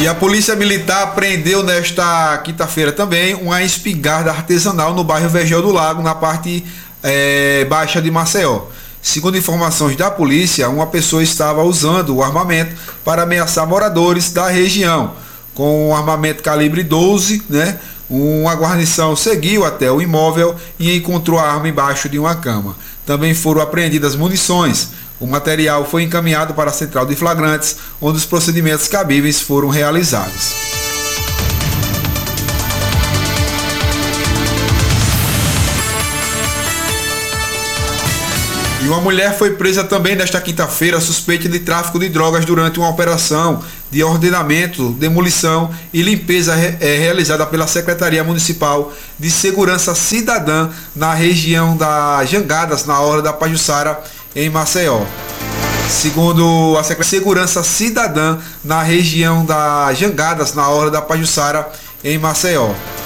E a Polícia Militar apreendeu nesta quinta-feira também uma espingarda artesanal no bairro Vergel do Lago, na parte baixa de Maceió. Segundo informações da polícia, uma pessoa estava usando o armamento para ameaçar moradores da região. Com um armamento calibre 12, uma guarnição seguiu até o imóvel e encontrou a arma embaixo de uma cama. Também foram apreendidas munições. O material foi encaminhado para a central de flagrantes, onde os procedimentos cabíveis foram realizados. E uma mulher foi presa também nesta quinta-feira suspeita de tráfico de drogas durante uma operação de ordenamento, demolição e limpeza realizada pela Secretaria Municipal de Segurança Cidadã na região das Jangadas, na Orla da Pajuçara, em Maceió. Segundo a Secretaria de Segurança Cidadã na região das Jangadas, na Orla da Pajuçara, em Maceió.